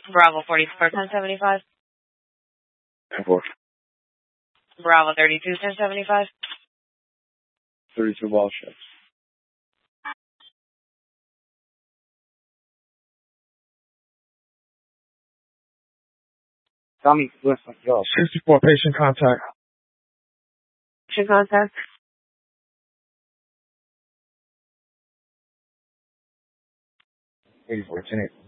Bravo 44, 1075. 4. Bravo 32, 1075. 32 ball ships. Tommy, listen, yo. 64 patient contact. Patient contact. 84, 10.